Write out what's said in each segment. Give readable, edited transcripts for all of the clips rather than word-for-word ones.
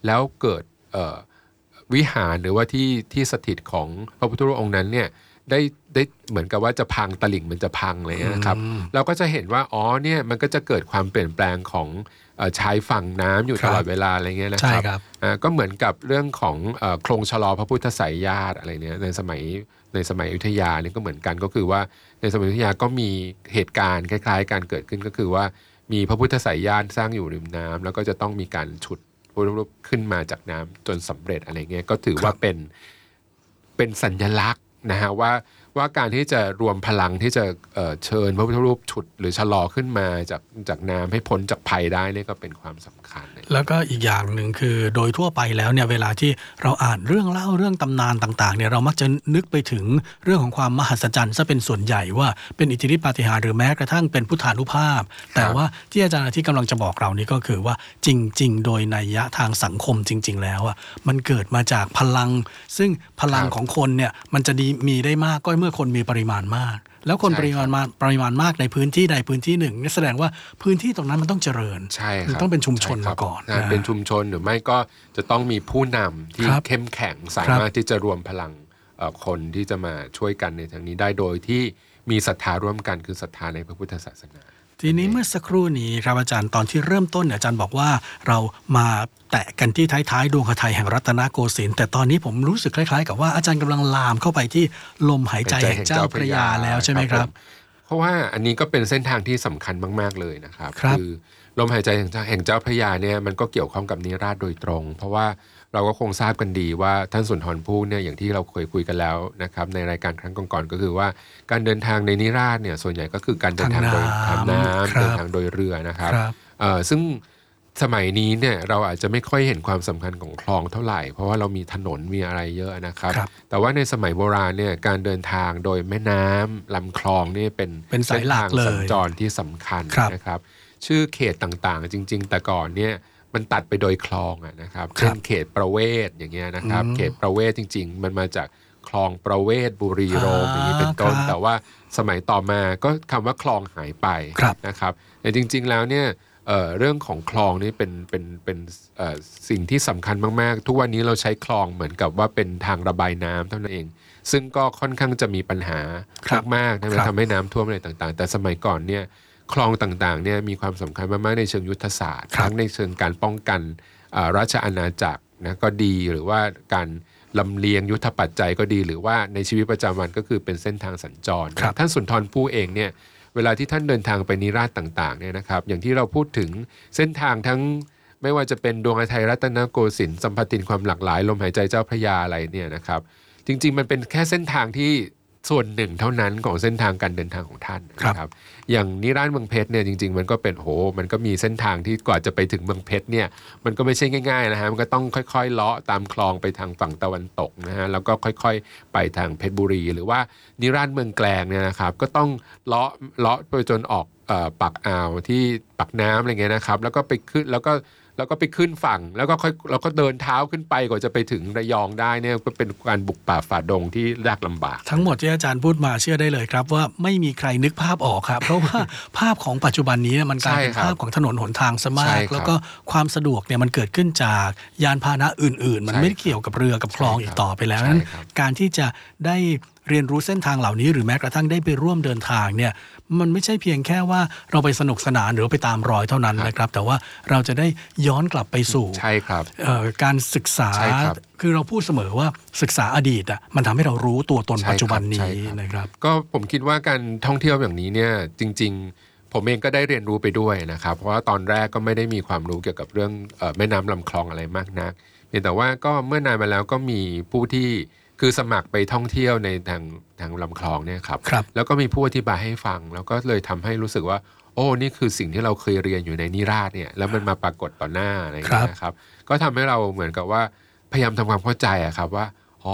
แล้วเกิดวิหารหรือว่าที่สถิตของพระพุทธรูปองค์นั้นเนี่ยได้เหมือนกับว่าจะพังตลิ่งมันจะพังเลยนะครับเราก็จะเห็นว่าอ๋อเนี่ยมันก็จะเกิดความเปลี่ยนแปลงของชายฝั่งน้ำอยู่ตลอดเวลาอะไรเงี้ยนะครับก็เหมือนกับเรื่องของโครงชะลอพระพุทธไสยญาติอะไรเนี่ยในสมัยอยุธยาเนี่ยก็เหมือนกันก็คือว่าในสมัยอยุธยาก็มีเหตุการณ์คล้ายๆการเกิดขึ้นก็คือว่ามีพระพุทธไสยญาติสร้างอยู่ริมน้ำแล้วก็จะต้องมีการฉุดพระพุทธรูปขึ้นมาจากน้ำจนสำเร็จอะไรเงี้ยก็ถือว่าเป็นสัญลักษณ์นะฮะว่าการที่จะรวมพลังที่จะเชิญพระพุทธรูปฉุดหรือชะลอขึ้นมาจากน้ำให้พ้นจากภัยได้นี่ก็เป็นความสำคัญแล้วก็อีกอย่างหนึ่งคือโดยทั่วไปแล้วเนี่ยเวลาที่เราอ่านเรื่องเล่าเรื่องตำนานต่างๆเนี่ยเรามักจะนึกไปถึงเรื่องของความมหัศจรรย์ซะเป็นส่วนใหญ่ว่าเป็นอิทธิฤทธิปาฏิหาริย์หรือแม้กระทั่งเป็นพุทธานุภาพแต่ว่าที่อาจารย์ที่กำลังจะบอกเรานี่ก็คือว่าจริงๆโดยนัยยะทางสังคมจริงๆแล้วอ่ะมันเกิดมาจากพลังซึ่งพลังของคนเนี่ยมันจะมีได้มากก็เมื่อคนมีปริมาณมากแล้วคนปริมาณมากในพื้นที่ใดพื้นที่หนึ่งนี่แสดงว่าพื้นที่ตรงนั้นมันต้องเจริญมันต้องเป็นชุมชนมาก่อนเป็นชุมชนหรือไม่ก็จะต้องมีผู้นำที่เข้มแข็งสามารถที่จะรวมพลังคนที่จะมาช่วยกันในทางนี้ได้โดยที่มีศรัทธาร่วมกันคือศรัทธาในพระพุทธศาสนาทีนี้เมื่อสักครู่นี้ครับอาจารย์ตอนที่เริ่มต้นอาจารย์บอกว่าเรามาแตะกันที่ท้ายๆดวงหทัยแห่งรัตนโกสินทร์แต่ตอนนี้ผมรู้สึกคล้ายๆกับว่าอาจารย์กำลังลามเข้าไปที่ลมหายใจแห่งเจ้าพระยาแล้วใช่ไหมครับเพราะว่าอันนี้ก็เป็นเส้นทางที่สำคัญมากๆเลยนะครับคือลมหายใจแห่งเจ้าพระยาเนี่ยมันก็เกี่ยวข้องกับนิราศโดยตรงเพราะว่าเราก็คงทราบกันดีว่าท่านสุนทรภู่เนี่ยอย่างที่เราเคยคุยกันแล้วนะครับในรายการครั้งก่อนๆก็คือว่าการเดินทางในนิราศเนี่ยส่วนใหญ่ก็คือการเดินทางโดยทางน้ำเดินทางโดยเรือนะครับซึ่งสมัยนี้เนี่ยเราอาจจะไม่ค่อยเห็นความสำคัญของคลองเท่าไหร่เพราะว่าเรามีถนนมีอะไรเยอะนะครับแต่ว่าในสมัยโบราณเนี่ยการเดินทางโดยแม่น้ำลำคลองนี่เป็นสายหลักเลยสัญจรที่สำคัญนะครับชื่อเขตต่างๆจริงๆแต่ก่อนเนี่ยมันตัดไปโดยคลองนะครับเช่นเขตประเวศอย่างเงี้ยนะครับเขตประเวศจริงๆมันมาจากคลองประเวศบุรีโรมอย่างนี้เป็นต้นแต่ว่าสมัยต่อมาก็คำว่าคลองหายไปนะครับแต่จริงๆแล้วเนี่ยเรื่องของคลองนี่เป็นสิ่งที่สำคัญมากๆทุกวันนี้เราใช้คลองเหมือนกับว่าเป็นทางระบายน้ำเท่านั้นเองซึ่งก็ค่อนข้างจะมีปัญหามากๆทำให้น้ำท่วมอะไรต่างๆแต่สมัยก่อนเนี่ยคลองต่างๆเนี่ยมีความสำคัญมากๆในเชิงยุทธศาสตร์ทั้งในเชิงการป้องกันราชอาณาจักรนะก็ดีหรือว่าการลำเลียงยุทธปัจจัยก็ดีหรือว่าในชีวิตประจำวันก็คือเป็นเส้นทางสัญจรท่านสุนทรภู่เองเนี่ยเวลาที่ท่านเดินทางไปนิราศต่างๆเนี่ยนะครับอย่างที่เราพูดถึงเส้นทางทั้งไม่ว่าจะเป็นดวงหทัยรัตนโกสินทร์สัมพัตินความหลากหลายลมหายใจเจ้าพระยาอะไรเนี่ยนะครับจริงๆมันเป็นแค่เส้นทางที่ส่วนหนึ่งเท่านั้นของเส้นทางการเดินทางของท่านนะครับอย่างนิราศเมืองเพชรเนี่ยจริงๆมันก็เป็นมันก็มีเส้นทางที่กว่าจะไปถึงเมืองเพชรเนี่ยมันก็ไม่ใช่ง่ายๆนะฮะมันก็ต้องค่อยๆเลาะตามคลองไปทางฝั่งตะวันตกนะฮะแล้วก็ค่อยๆไปทางเพชรบุรีหรือว่านิราศเมืองแกลงเนี่ยนะครับก็ต้องเลาะไปจนออกปากอ่าวที่ปากน้ำอะไรเงี้ยนะครับแล้วก็ไปขึ้นแล้วก็ไปขึ้นฝั่งแล้วก็เดินเท้าขึ้นไปกว่าจะไปถึงระยองได้เนี่ยก็เป็นการบุกป่าฝ่าดงที่ยากลำบากทั้งหมดที่อาจารย์พูดมาเชื่อได้เลยครับว่าไม่มีใครนึกภาพออกครับเพราะว่าภาพของปัจจุบันนี้มันกลายเป็นภาพของถนนหนทางซะมากแล้วก็ความสะดวกเนี่ยมันเกิดขึ้นจากยานพาหนะอื่นๆมันไม่เกี่ยวกับเรือกับคลองอีกต่อไปแล้วนั้นการที่จะได้เรียนรู้เส้นทางเหล่านี้หรือแม้กระทั่งได้ไปร่วมเดินทางเนี่ยมันไม่ใช่เพียงแค่ว่าเราไปสนุกสนานหรือไปตามรอยเท่านั้นนะครับแต่ว่าเราจะได้ย้อนกลับไปสู่การศึกษาคือเราพูดเสมอว่าศึกษาอดีตมันทำให้เรารู้ตัวตนปัจจุบันนี้นะครับก็ผมคิดว่าการท่องเที่ยวอย่างนี้เนี่ยจริงๆผมเองก็ได้เรียนรู้ไปด้วยนะครับเพราะว่าตอนแรกก็ไม่ได้มีความรู้เกี่ยวกับเรื่องแม่น้ำลำคลองอะไรมากนักแต่ว่าก็เมื่อนานมาแล้วก็มีผู้ที่คือสมัครไปท่องเที่ยวในทางลำคลองเนี่ยครับแล้วก็มีผู้อธิบายให้ฟังแล้วก็เลยทำให้รู้สึกว่าโอ้นี่คือสิ่งที่เราเคยเรียนอยู่ในนิราศเนี่ยแล้วมันมาปรากฏต่อหน้าอะไรอย่างเงี้ยครับก็ทำให้เราเหมือนกับว่าพยายามทำความเข้าใจครับว่า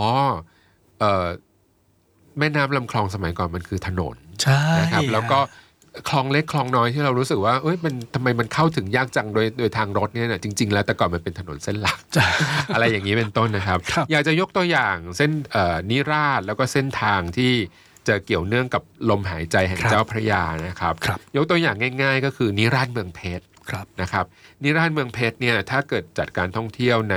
แม่น้ำลำคลองสมัยก่อนมันคือถนนนะครับแล้วก็คลองเล็กคลองน้อยที่เรารู้สึกว่ามันทำไมมันเข้าถึงยากจังโดยทางรถเนี่ยนะจริงๆแล้วแต่ก่อนมันเป็นถนนเส้นหลัก อะไรอย่างนี้เป็นต้นนะครับ อยากจะยกตัวอย่างเส้นนิราศแล้วก็เส้นทางที่จะเกี่ยวเนื่องกับลมหายใจแห่งเจ้าพระยานะครับยกตัวอย่างง่ายๆก็คือนิราศเมืองเพชรนะครับนิราศเมืองเพชรเนี่ยถ้าเกิดจัดการท่องเที่ยวใน